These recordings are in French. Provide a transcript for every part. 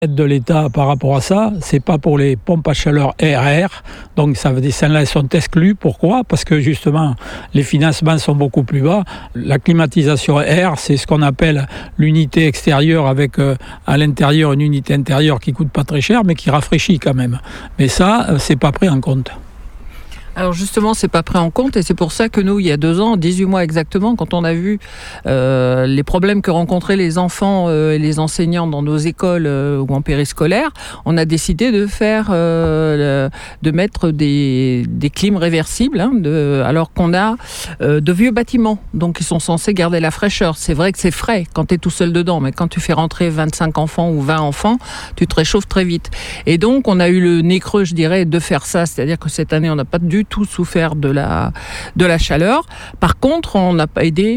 L'aide de l'État par rapport à ça, c'est pas pour les pompes à chaleur air-air, donc ça veut dire celles-là sont exclues. Pourquoi ? Parce que justement, les financements sont beaucoup plus bas. La climatisation air, c'est ce qu'on appelle l'unité extérieure avec à l'intérieur une unité intérieure qui coûte pas très cher, mais qui rafraîchit quand même. Mais ça, c'est pas pris en compte. Alors justement, c'est pas pris en compte et c'est pour ça que nous, il y a 2 ans, 18 mois exactement, quand on a vu les problèmes que rencontraient les enfants et les enseignants dans nos écoles ou en périscolaire, on a décidé de faire, de mettre des clims réversibles, alors qu'on a de vieux bâtiments, donc ils sont censés garder la fraîcheur. C'est vrai que c'est frais quand tu es tout seul dedans, mais quand tu fais rentrer 25 enfants ou 20 enfants, tu te réchauffes très vite. Et donc, on a eu le nez creux, je dirais, de faire ça, c'est-à-dire que cette année, on n'a pas du tout souffert de la chaleur. Par contre, on n'a pas été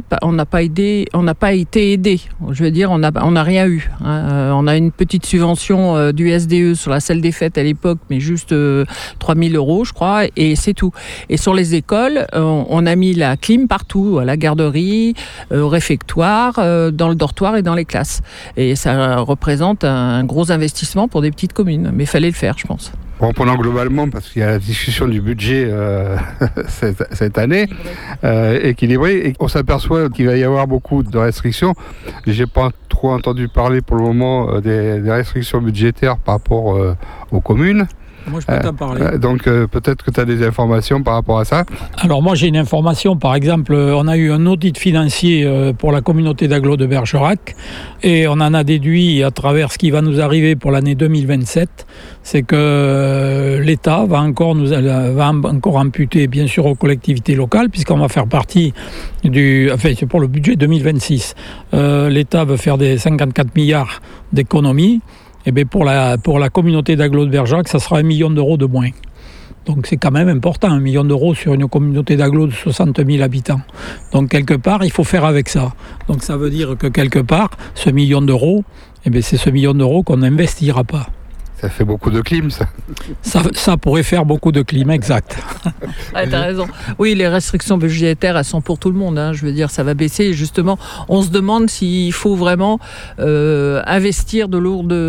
aidé. Je veux dire, on n'a rien eu. On a une petite subvention du SDE sur la salle des fêtes à l'époque, mais juste 3 000 €, je crois, et c'est tout. Et sur les écoles, on a mis la clim partout, à la garderie, au réfectoire, dans le dortoir et dans les classes. Et ça représente un gros investissement pour des petites communes. Mais il fallait le faire, je pense. Reprenons globalement, parce qu'il y a la discussion du budget cette année, équilibré, et on s'aperçoit qu'il va y avoir beaucoup de restrictions. J'ai pas trop entendu parler pour le moment des restrictions budgétaires par rapport aux communes. Moi, je peux t'en parler. Donc, peut-être que tu as des informations par rapport à ça. Alors, moi, j'ai une information. Par exemple, on a eu un audit financier pour la communauté d'agglo de Bergerac et on en a déduit à travers ce qui va nous arriver pour l'année 2027, c'est que l'État va encore amputer, bien sûr, aux collectivités locales, puisqu'on va faire partie c'est pour le budget 2026. L'État veut faire des 54 milliards d'économies. Et bien pour la communauté d'agglo de Bergerac, ça sera 1 million d'euros de moins. Donc c'est quand même important, 1 million d'euros sur une communauté d'agglo de 60 000 habitants. Donc quelque part, il faut faire avec ça. Donc ça veut dire que quelque part, ce million d'euros, c'est ce million d'euros qu'on n'investira pas. Ça fait beaucoup de clim, ça. Ça pourrait faire beaucoup de clim, exact. Ouais, t'as raison. Oui, les restrictions budgétaires, elles sont pour tout le monde. Je veux dire, ça va baisser. Et justement, on se demande s'il faut vraiment investir de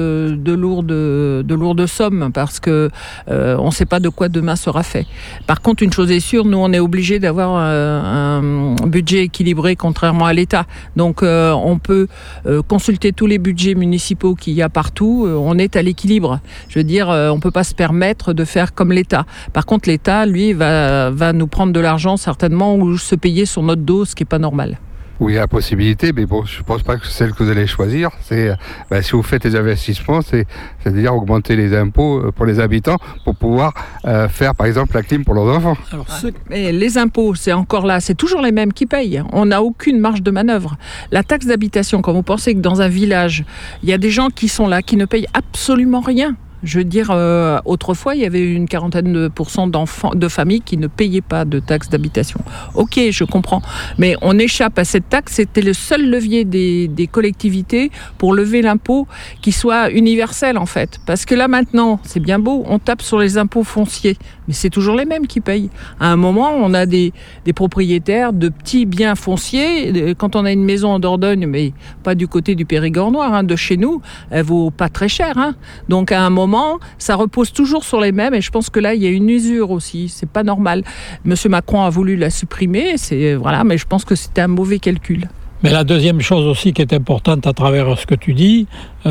lourdes sommes parce que on ne sait pas de quoi demain sera fait. Par contre, une chose est sûre, nous, on est obligé d'avoir un budget équilibré, contrairement à l'État. Donc, on peut consulter tous les budgets municipaux qu'il y a partout. On est à l'équilibre. Je veux dire, on ne peut pas se permettre de faire comme l'État. Par contre, l'État, lui, va nous prendre de l'argent certainement ou se payer sur notre dos, ce qui n'est pas normal. Oui, il y a la possibilité, mais bon, je ne pense pas que c'est celle que vous allez choisir. C'est si vous faites des investissements, c'est-à-dire augmenter les impôts pour les habitants pour pouvoir faire, par exemple, la clim pour leurs enfants. Alors, mais les impôts, c'est encore là, c'est toujours les mêmes qui payent. On n'a aucune marge de manœuvre. La taxe d'habitation, quand vous pensez que dans un village, il y a des gens qui sont là, qui ne payent absolument rien. Je veux dire, autrefois, il y avait une 40% de familles qui ne payaient pas de taxe d'habitation. Ok, je comprends. Mais on échappe à cette taxe. C'était le seul levier des collectivités pour lever l'impôt qui soit universel, en fait. Parce que là, maintenant, c'est bien beau, on tape sur les impôts fonciers. Mais c'est toujours les mêmes qui payent. À un moment, on a des propriétaires de petits biens fonciers. Quand on a une maison en Dordogne, mais pas du côté du Périgord noir, de chez nous, elle vaut pas très cher. Donc, à un moment, ça repose toujours sur les mêmes et je pense que là, il y a une usure aussi. C'est pas normal. Monsieur Macron a voulu la supprimer, mais je pense que c'était un mauvais calcul. Mais la deuxième chose aussi qui est importante à travers ce que tu dis,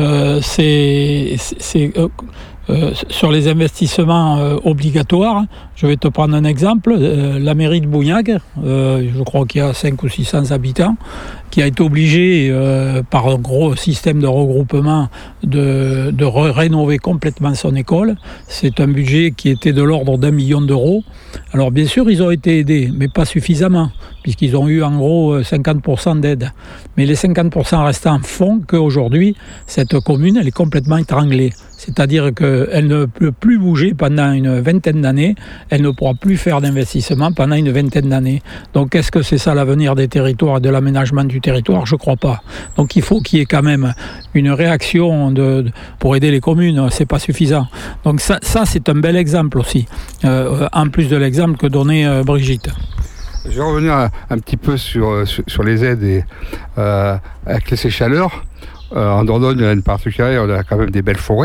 c'est sur les investissements obligatoires. Je vais te prendre un exemple. La mairie de Bougnac, je crois qu'il y a 500 ou 600 habitants, qui a été obligée, par un gros système de regroupement, de rénover complètement son école. C'est un budget qui était de l'ordre d'1 million d'euros. Alors bien sûr, ils ont été aidés, mais pas suffisamment, puisqu'ils ont eu en gros 50% d'aide. Mais les 50% restants font qu'aujourd'hui, cette commune, elle est complètement étranglée. C'est-à-dire qu'elle ne peut plus bouger pendant une vingtaine d'années, elle ne pourra plus faire d'investissement pendant une vingtaine d'années. Donc est-ce que c'est ça l'avenir des territoires et de l'aménagement du territoire ? Je ne crois pas. Donc il faut qu'il y ait quand même une réaction pour aider les communes, c'est pas suffisant. Donc ça c'est un bel exemple aussi, en plus de l'exemple que donnait Brigitte. Je vais revenir un petit peu sur les aides avec les chaleurs. En Dordogne, on a une particularité, on a quand même des belles forêts.